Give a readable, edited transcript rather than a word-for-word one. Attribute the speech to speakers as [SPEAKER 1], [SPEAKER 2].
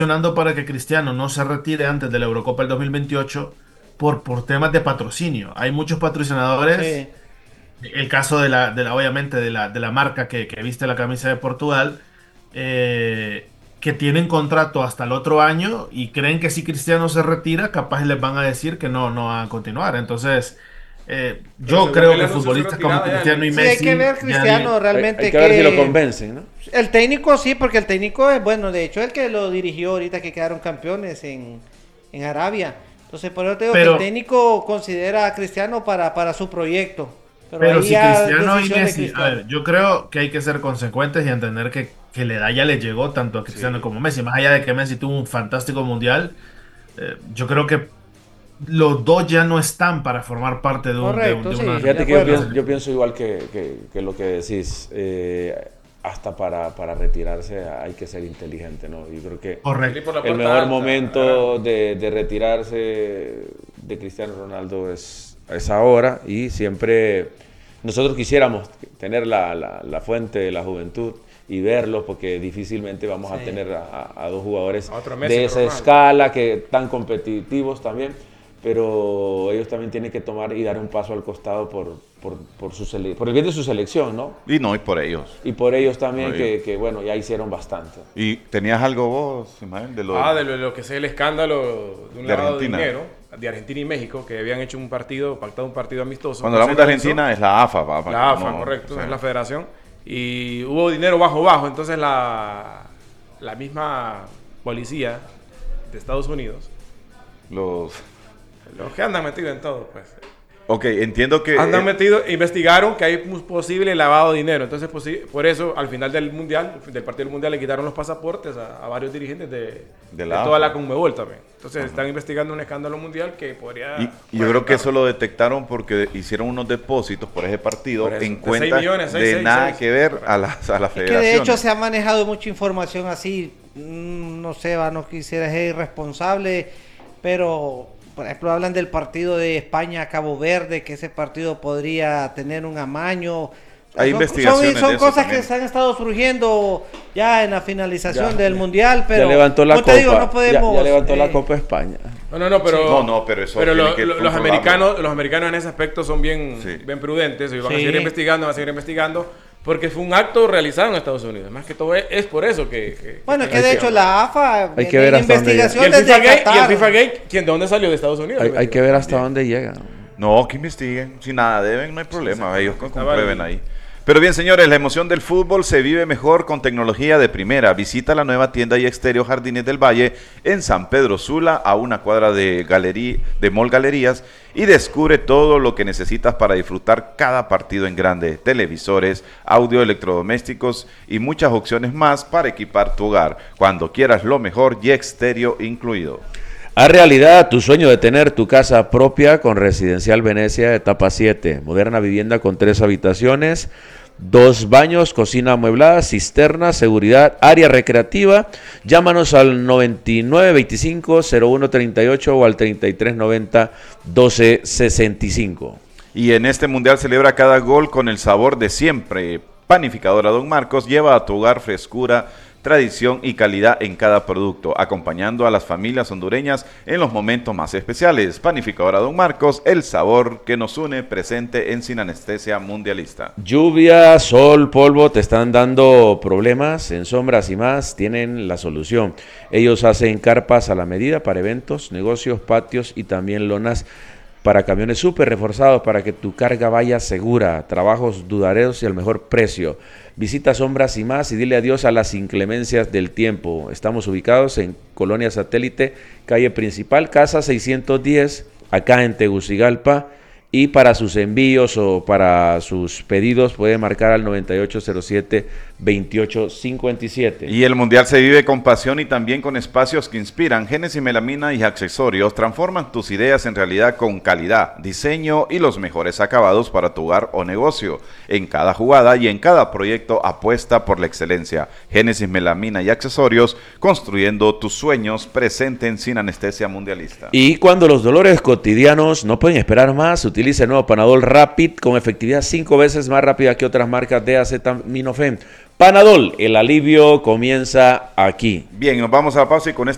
[SPEAKER 1] presionando para que Cristiano no se retire antes de la Eurocopa del 2028 por temas de patrocinio. Hay muchos patrocinadores.
[SPEAKER 2] Sí.
[SPEAKER 1] El caso obviamente, de la marca que viste la camisa de Portugal, que tienen contrato hasta el otro año y creen que si Cristiano se retira, capaz les van a decir que no van a continuar. Entonces,
[SPEAKER 3] Pero
[SPEAKER 1] yo
[SPEAKER 3] según
[SPEAKER 1] creo
[SPEAKER 3] él
[SPEAKER 1] que
[SPEAKER 3] anunció su
[SPEAKER 1] futbolistas como
[SPEAKER 3] retirada ya en
[SPEAKER 1] Cristiano y
[SPEAKER 2] Sí, hay que
[SPEAKER 1] Messi
[SPEAKER 2] ver
[SPEAKER 1] ya
[SPEAKER 2] Cristiano
[SPEAKER 4] Hay
[SPEAKER 2] realmente
[SPEAKER 4] que ver si lo
[SPEAKER 2] que
[SPEAKER 4] convencen, ¿no?
[SPEAKER 2] el técnico sí, porque el técnico es bueno, de hecho el que lo dirigió ahorita que quedaron campeones en Arabia. Entonces por eso te digo que el
[SPEAKER 1] pero,
[SPEAKER 2] técnico considera a Cristiano para su proyecto, pero
[SPEAKER 1] pero
[SPEAKER 2] ahí
[SPEAKER 1] si
[SPEAKER 2] ya
[SPEAKER 1] Cristiano y
[SPEAKER 2] decisión de
[SPEAKER 1] Messi, a
[SPEAKER 2] Cristiano.
[SPEAKER 1] ver, yo creo que hay que ser consecuentes y entender que la edad ya le llegó tanto a Cristiano
[SPEAKER 3] Sí.
[SPEAKER 1] como a Messi. Más allá de que Messi tuvo un fantástico mundial, yo creo que los dos ya no están para formar parte
[SPEAKER 2] Correcto,
[SPEAKER 1] de
[SPEAKER 2] sí,
[SPEAKER 1] una,
[SPEAKER 2] de
[SPEAKER 4] Fíjate que
[SPEAKER 2] acuerdo.
[SPEAKER 4] yo pienso igual que lo que decís. Hasta para retirarse hay que ser inteligente, ¿no? Yo creo que
[SPEAKER 3] Salir por
[SPEAKER 1] correcto.
[SPEAKER 3] la
[SPEAKER 4] el
[SPEAKER 3] puerta
[SPEAKER 4] mejor
[SPEAKER 3] alta,
[SPEAKER 4] momento
[SPEAKER 3] agarrar.
[SPEAKER 4] de retirarse de Cristiano Ronaldo es ahora, y siempre nosotros quisiéramos tener la fuente de la juventud y verlos, porque difícilmente vamos a
[SPEAKER 2] Sí.
[SPEAKER 4] tener a dos jugadores
[SPEAKER 3] A otro Messi,
[SPEAKER 4] de
[SPEAKER 3] otro
[SPEAKER 4] esa
[SPEAKER 3] Ronaldo.
[SPEAKER 4] escala, que tan competitivos también, pero ellos también tienen que tomar y dar un paso al costado por el bien de su selección, ¿no?
[SPEAKER 5] Y no, y por ellos.
[SPEAKER 4] Y por ellos también,
[SPEAKER 5] Por ellos.
[SPEAKER 4] que bueno, ya hicieron bastante.
[SPEAKER 5] ¿Y tenías algo vos, Ismael, de lo
[SPEAKER 3] De lo que es el escándalo de un
[SPEAKER 5] de
[SPEAKER 3] lavado de
[SPEAKER 5] Argentina?
[SPEAKER 3] dinero de Argentina y México, que habían hecho pactado un partido amistoso.
[SPEAKER 5] Cuando
[SPEAKER 3] No
[SPEAKER 5] hablamos
[SPEAKER 3] se
[SPEAKER 5] de
[SPEAKER 3] realizó.
[SPEAKER 5] Argentina es la AFA, papá.
[SPEAKER 3] La AFA,
[SPEAKER 5] No,
[SPEAKER 3] correcto,
[SPEAKER 5] o sea,
[SPEAKER 3] es la federación. Y hubo dinero bajo, entonces la misma policía de Estados Unidos,
[SPEAKER 5] los...
[SPEAKER 3] los que andan metidos en todo, pues,
[SPEAKER 5] Ok, entiendo que...
[SPEAKER 3] andan metidos, investigaron que hay un posible lavado de dinero. Entonces, por eso, al final del mundial, del partido del mundial, le quitaron los pasaportes a varios dirigentes de
[SPEAKER 5] la
[SPEAKER 3] toda
[SPEAKER 5] AFA.
[SPEAKER 3] la Conmebol también. Entonces, están investigando un escándalo mundial que podría...
[SPEAKER 5] Y yo creo que eso lo detectaron porque hicieron unos depósitos por ese partido
[SPEAKER 3] Por eso,
[SPEAKER 5] en
[SPEAKER 3] de
[SPEAKER 5] cuentas
[SPEAKER 3] 6 millones,
[SPEAKER 5] de
[SPEAKER 3] 6,
[SPEAKER 5] nada
[SPEAKER 3] 6.
[SPEAKER 5] que ver a la
[SPEAKER 2] Es que de
[SPEAKER 5] federación.
[SPEAKER 2] hecho se ha manejado mucha información así, no sé, no quisiera ser irresponsable, pero por ejemplo hablan del partido de España-Cabo Verde, que ese partido podría tener un amaño.
[SPEAKER 5] Hay investigaciones
[SPEAKER 2] Son
[SPEAKER 5] de eso
[SPEAKER 2] cosas
[SPEAKER 5] también.
[SPEAKER 2] que se han estado surgiendo ya en la finalización
[SPEAKER 4] Ya,
[SPEAKER 2] del mundial, pero
[SPEAKER 4] ya levantó la
[SPEAKER 2] como
[SPEAKER 4] copa.
[SPEAKER 2] te digo, no podemos,
[SPEAKER 4] ya levantó la Copa España.
[SPEAKER 3] No, pero...
[SPEAKER 5] No, pero eso
[SPEAKER 3] Pero
[SPEAKER 5] tiene que
[SPEAKER 3] los
[SPEAKER 5] controlarlo.
[SPEAKER 3] americanos en ese aspecto son bien,
[SPEAKER 5] Sí.
[SPEAKER 3] bien prudentes y van a
[SPEAKER 2] Sí.
[SPEAKER 3] seguir investigando, porque fue un acto realizado en Estados Unidos. Más que todo es por eso que
[SPEAKER 2] bueno, es que
[SPEAKER 4] hay
[SPEAKER 2] de
[SPEAKER 4] que-
[SPEAKER 2] hecho la AFA
[SPEAKER 4] hay que ver
[SPEAKER 2] tiene
[SPEAKER 4] hasta dónde llega.
[SPEAKER 2] investigación
[SPEAKER 3] y el
[SPEAKER 2] desde
[SPEAKER 3] FIFA Gate, y el
[SPEAKER 2] Qatar.
[SPEAKER 3] FIFA Gate, ¿de dónde salió? De Estados Unidos.
[SPEAKER 4] Hay que ver hasta dónde llega.
[SPEAKER 5] No, que investiguen. Si nada deben, no hay problema. Ellos
[SPEAKER 3] Estaba
[SPEAKER 5] comprueben
[SPEAKER 3] ahí.
[SPEAKER 5] ahí. Pero bien, señores, la emoción del fútbol se vive mejor con tecnología de primera. Visita la nueva tienda y exterior Jardines del Valle en San Pedro Sula, a una cuadra de Mall Galerías, y descubre todo lo que necesitas para disfrutar cada partido en grande. Televisores, audio, electrodomésticos y muchas opciones más para equipar tu hogar. Cuando quieras lo mejor y estéreo incluido.
[SPEAKER 4] Haz realidad tu sueño de tener tu casa propia con Residencial Venecia, etapa 7. Moderna vivienda con 3 habitaciones, 2 baños, cocina amueblada, cisterna, seguridad, área recreativa. Llámanos al 9925-0138 o al 3390-1265.
[SPEAKER 5] Y en este mundial celebra cada gol con el sabor de siempre. Panificadora Don Marcos lleva a tu hogar frescura, tradición y calidad en cada producto, acompañando a las familias hondureñas en los momentos más especiales. Panificadora Don Marcos, el sabor que nos une, presente en Sin Anestesia Mundialista.
[SPEAKER 4] Lluvia, sol, polvo, te están dando problemas en sombras y más, tienen la solución. Ellos hacen carpas a la medida para eventos, negocios, patios y también lonas para camiones súper reforzados para que tu carga vaya segura. Trabajos dudareros y al mejor precio. Visita Sombras y más y dile adiós a las inclemencias del tiempo. Estamos ubicados en Colonia Satélite, calle principal, casa 610, acá en Tegucigalpa. Y para sus envíos o para sus pedidos puede marcar al 9807-2857.
[SPEAKER 5] Y el mundial se vive con pasión y también con espacios que inspiran. Génesis Melamina y accesorios transforman tus ideas en realidad con calidad, diseño y los mejores acabados para tu hogar o negocio. En cada jugada y en cada proyecto apuesta por la excelencia. Génesis Melamina y accesorios, construyendo tus sueños, presente en Sin Anestesia Mundialista.
[SPEAKER 4] Y cuando los dolores cotidianos no pueden esperar más, utilice el nuevo Panadol Rapid con efectividad 5 veces más rápida que otras marcas de acetaminofén. Panadol, el alivio comienza aquí.
[SPEAKER 5] Bien, nos vamos a la pausa y con este